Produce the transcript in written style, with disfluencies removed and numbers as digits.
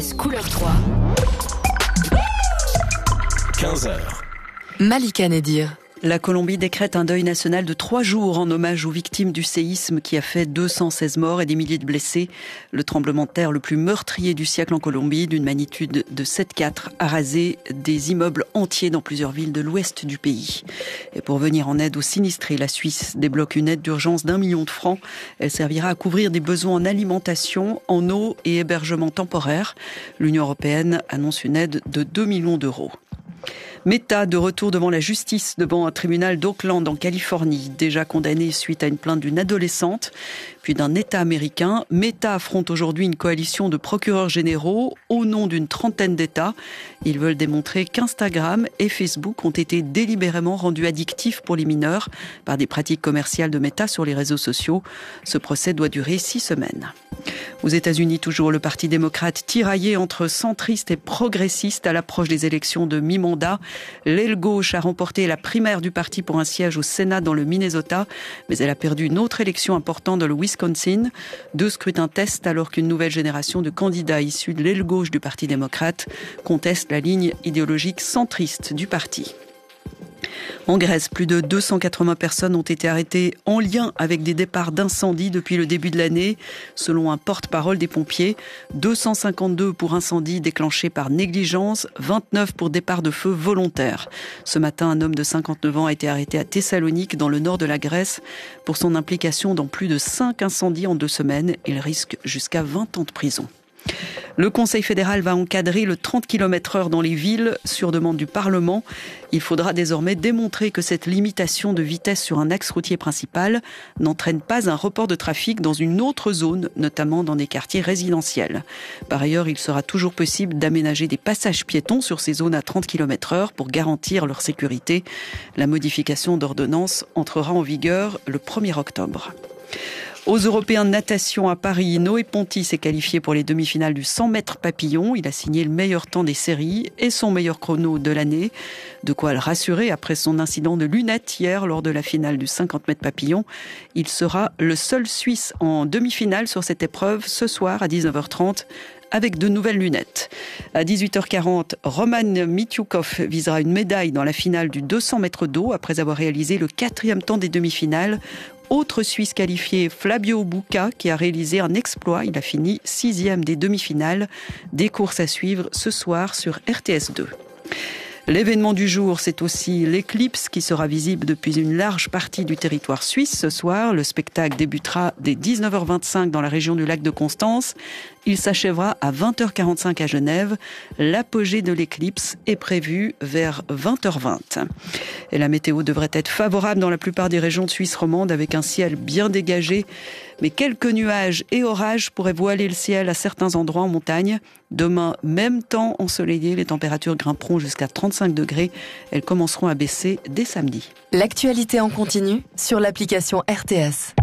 Couleur 3. 15h. Malika Nedir. La Colombie décrète un deuil national de 3 jours en hommage aux victimes du séisme qui a fait 216 morts et des milliers de blessés. Le tremblement de terre le plus meurtrier du siècle en Colombie, d'une magnitude de 7,4, a rasé des immeubles entiers dans plusieurs villes de l'ouest du pays. Et pour venir en aide aux sinistrés, la Suisse débloque une aide d'urgence d'1 million de francs. Elle servira à couvrir des besoins en alimentation, en eau et hébergement temporaire. L'Union européenne annonce une aide de 2 millions d'euros. Meta de retour devant la justice, devant un tribunal d'Oakland en Californie, déjà condamné suite à une plainte d'une adolescente, puis d'un État américain. Meta affronte aujourd'hui une coalition de procureurs généraux au nom d'une trentaine d'États. Ils veulent démontrer qu'Instagram et Facebook ont été délibérément rendus addictifs pour les mineurs par des pratiques commerciales de Meta sur les réseaux sociaux. Ce procès doit durer 6 semaines. Aux États-Unis, toujours, le Parti démocrate tiraillé entre centristes et progressistes à l'approche des élections de mi-mandat. L'aile gauche a remporté la primaire du parti pour un siège au Sénat dans le Minnesota, mais elle a perdu une autre élection importante dans le Wisconsin. 2 scrutins testent alors qu'une nouvelle génération de candidats issus de l'aile gauche du Parti démocrate conteste la ligne idéologique centriste du parti. En Grèce, plus de 280 personnes ont été arrêtées en lien avec des départs d'incendie depuis le début de l'année, selon un porte-parole des pompiers. 252 pour incendie déclenché par négligence, 29 pour départ de feu volontaire. Ce matin, un homme de 59 ans a été arrêté à Thessalonique, dans le nord de la Grèce, pour son implication dans plus de 5 incendies en 2 semaines. Il risque jusqu'à 20 ans de prison. Le Conseil fédéral va encadrer le 30 km/h dans les villes sur demande du Parlement. Il faudra désormais démontrer que cette limitation de vitesse sur un axe routier principal n'entraîne pas un report de trafic dans une autre zone, notamment dans des quartiers résidentiels. Par ailleurs, il sera toujours possible d'aménager des passages piétons sur ces zones à 30 km/h pour garantir leur sécurité. La modification d'ordonnance entrera en vigueur le 1er octobre. Aux Européens de natation à Paris, Noé Ponty s'est qualifié pour les demi-finales du 100 mètres papillon. Il a signé le meilleur temps des séries et son meilleur chrono de l'année. De quoi le rassurer après son incident de lunettes hier lors de la finale du 50 mètres papillon. Il sera le seul Suisse en demi-finale sur cette épreuve ce soir à 19h30. Avec de nouvelles lunettes. À 18h40, Roman Mityukov visera une médaille dans la finale du 200 mètres d'eau après avoir réalisé le 4e temps des demi-finales. Autre Suisse qualifié, Flavio Bucca, qui a réalisé un exploit. Il a fini 6e des demi-finales. Des courses à suivre ce soir sur RTS2. L'événement du jour, c'est aussi l'éclipse qui sera visible depuis une large partie du territoire suisse ce soir. Le spectacle débutera dès 19h25 dans la région du lac de Constance. Il s'achèvera à 20h45 à Genève. L'apogée de l'éclipse est prévue vers 20h20. Et la météo devrait être favorable dans la plupart des régions de Suisse romande avec un ciel bien dégagé. Mais quelques nuages et orages pourraient voiler le ciel à certains endroits en montagne. Demain, même temps ensoleillé, les températures grimperont jusqu'à 35 degrés. Elles commenceront à baisser dès samedi. L'actualité en continu sur l'application RTS.